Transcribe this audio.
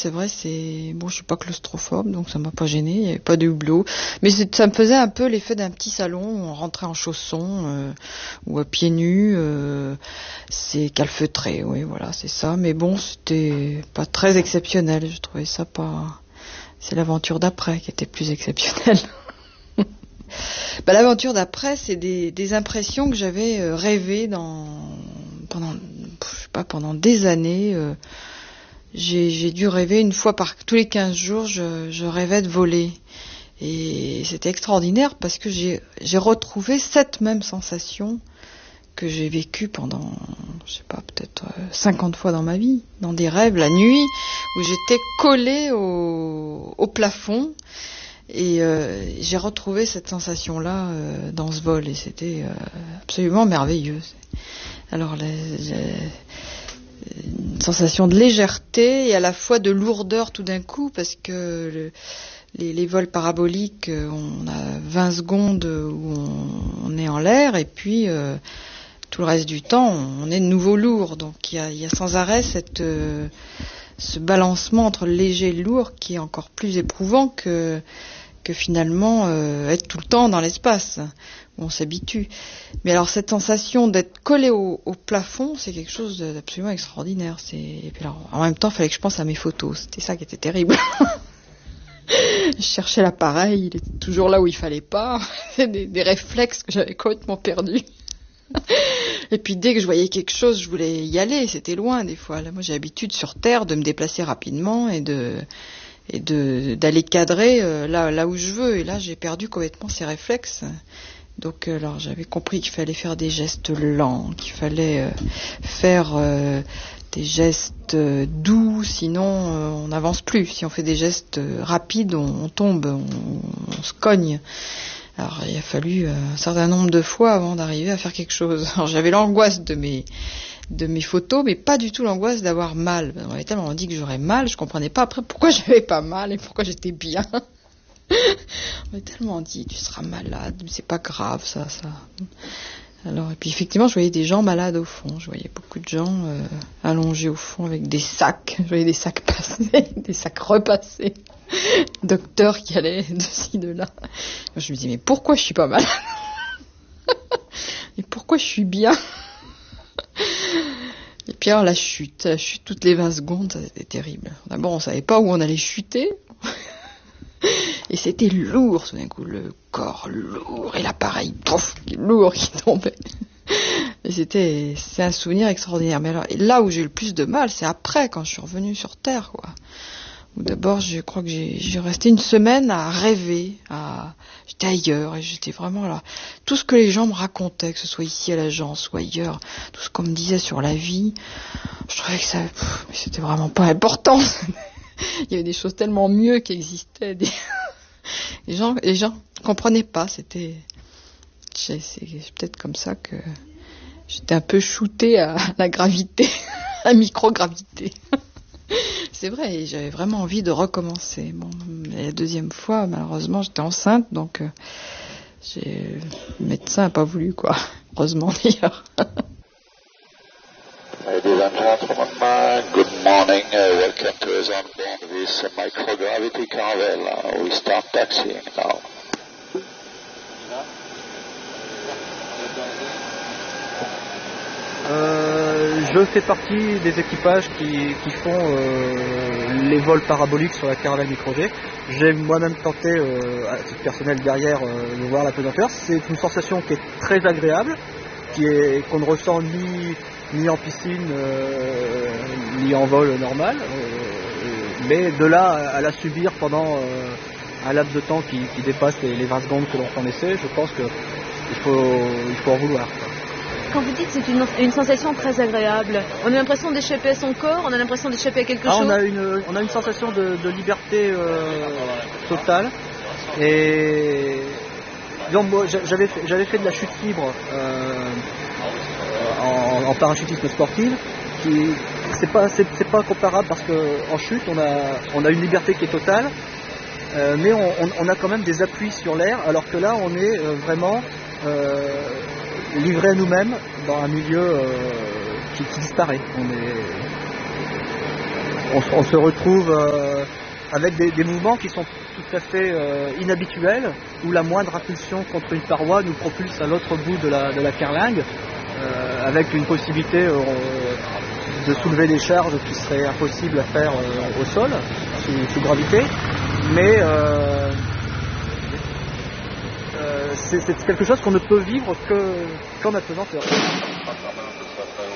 c'est vrai, bon, je suis pas claustrophobe, donc ça m'a pas gêné, il y avait pas de hublot, mais ça me faisait un peu l'effet d'un petit salon où on rentrait en chaussons ou à pieds nus, c'est calfeutré, oui, voilà, c'est ça, mais bon, c'était pas très exceptionnel, je trouvais ça pas... C'est l'aventure d'après qui était plus exceptionnelle. L'aventure d'après, c'est des impressions que j'avais rêvées pendant des années. J'ai dû rêver une fois tous les 15 jours, je rêvais de voler. Et c'était extraordinaire parce que j'ai retrouvé cette même sensation que j'ai vécue pendant, je sais pas, peut-être 50 fois dans ma vie, dans des rêves la nuit, où j'étais collée au plafond. Et j'ai retrouvé cette sensation-là dans ce vol, et c'était absolument merveilleux. Alors, une sensation de légèreté et à la fois de lourdeur tout d'un coup, parce que les vols paraboliques, on a 20 secondes où on est en l'air, et puis tout le reste du temps, on est de nouveau lourd. Donc il y a sans arrêt ce balancement entre le léger et le lourd qui est encore plus éprouvant que finalement être tout le temps dans l'espace, où on s'habitue. Mais alors cette sensation d'être collé au plafond, c'est quelque chose d'absolument extraordinaire. Et puis alors, en même temps, il fallait que je pense à mes photos. C'était ça qui était terrible. Je cherchais l'appareil, il était toujours là où il fallait pas. C'est des réflexes que j'avais complètement perdus. Et puis dès que je voyais quelque chose, je voulais y aller. C'était loin des fois. Là, moi, j'ai l'habitude sur Terre de me déplacer rapidement et d'aller cadrer là où je veux. Et là, j'ai perdu complètement ces réflexes. Donc, alors, j'avais compris qu'il fallait faire des gestes lents, qu'il fallait faire des gestes doux, sinon on n'avance plus. Si on fait des gestes rapides, on tombe, on se cogne. Alors, il a fallu un certain nombre de fois avant d'arriver à faire quelque chose. Alors, j'avais l'angoisse de mes photos, mais pas du tout l'angoisse d'avoir mal. On m'avait tellement dit que j'aurais mal, je comprenais pas après pourquoi j'avais pas mal et pourquoi j'étais bien. On m'avait tellement dit, tu seras malade, mais c'est pas grave, ça. Alors, et puis effectivement, je voyais des gens malades au fond. Je voyais beaucoup de gens allongés au fond avec des sacs. Je voyais des sacs passés, des sacs repassés. Docteur qui allait de ci, de là. Je me disais, mais pourquoi je suis pas malade? Et pourquoi je suis bien? Et puis alors la chute toutes les 20 secondes, c'était terrible. D'abord, on savait pas où on allait chuter. Et c'était lourd, tout d'un coup, le corps lourd, et l'appareil, pouf, lourd qui tombait. Et c'est un souvenir extraordinaire. Mais alors, là où j'ai eu le plus de mal, c'est après, quand je suis revenue sur Terre, quoi. Où d'abord, je crois que j'ai resté une semaine à rêver, j'étais ailleurs, et j'étais vraiment là. Tout ce que les gens me racontaient, que ce soit ici à l'agence ou ailleurs, tout ce qu'on me disait sur la vie, je trouvais que c'était vraiment pas important. Il y avait des choses tellement mieux qui existaient. Les gens comprenaient pas. C'est peut-être comme ça que j'étais un peu shootée à la gravité, à la microgravité. C'est vrai, et j'avais vraiment envie de recommencer. Bon, la deuxième fois, malheureusement, j'étais enceinte, donc le médecin n'a pas voulu, quoi. Heureusement, d'ailleurs. Ladies and gentlemen, good morning. Welcome to us on board this microgravity Caravelle. We start taxiing now. Je fais partie des équipages qui font les vols paraboliques sur la Caravelle micro-G. J'ai moi-même tenté, à titre personnel derrière, de voir la pesanteur. C'est une sensation qui est très agréable, qu'on ne ressent ni en piscine, ni en vol normal. Mais de là à la subir pendant un laps de temps qui dépasse les 20 secondes que l'on fait en essai, je pense qu'il faut en vouloir. Quand vous dites que c'est une sensation très agréable, on a l'impression d'échapper à son corps, on a l'impression d'échapper à quelque chose. On a une sensation de liberté totale. Et donc moi j'avais fait de la chute libre en parachutisme sportif. C'est pas comparable parce qu'en chute on a une liberté qui est totale, mais on a quand même des appuis sur l'air, alors que là on est vraiment livré à nous-mêmes dans un milieu qui disparaît. on se retrouve avec des mouvements qui sont tout à fait inhabituels, où la moindre impulsion contre une paroi nous propulse à l'autre bout de la carlingue, avec une possibilité de soulever des charges qui seraient impossibles à faire au sol, sous gravité. Mais c'est quelque chose qu'on ne peut vivre qu'en apesanteur.